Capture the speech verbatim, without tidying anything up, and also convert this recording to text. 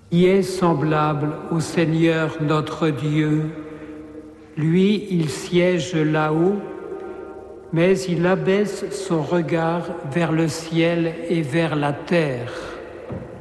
Qui est semblable au Seigneur notre Dieu? Lui, il siège là-haut, mais il abaisse son regard vers le ciel et vers la terre.